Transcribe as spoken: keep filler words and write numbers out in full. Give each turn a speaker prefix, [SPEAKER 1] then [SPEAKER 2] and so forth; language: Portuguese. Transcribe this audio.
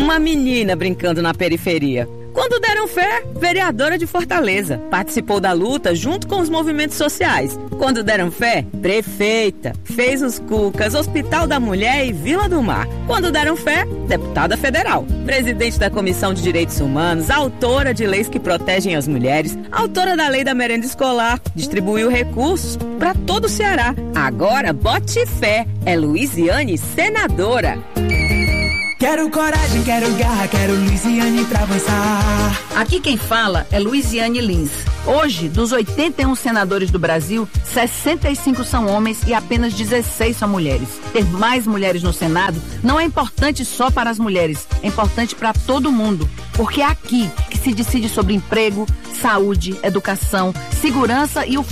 [SPEAKER 1] uma menina brincando na periferia. Quando deram fé, vereadora de Fortaleza. Participou da luta junto com os movimentos sociais. Quando deram fé, prefeita. Fez os Cucas, Hospital da Mulher e Vila do Mar. Quando deram fé, deputada federal. Presidente da Comissão de Direitos Humanos, autora de leis que protegem as mulheres, autora da lei da merenda escolar, distribuiu recursos para todo o Ceará. Agora, bote fé, é Luiziane senadora.
[SPEAKER 2] Quero coragem, quero garra, quero Luiziane pra avançar.
[SPEAKER 3] Aqui quem fala é Luiziane Lins. Hoje, dos oitenta e um senadores do Brasil, sessenta e cinco são homens e apenas dezesseis são mulheres. Ter mais mulheres no Senado não é importante só para as mulheres, é importante para todo mundo. Porque é aqui que se decide sobre emprego, saúde, educação, segurança e o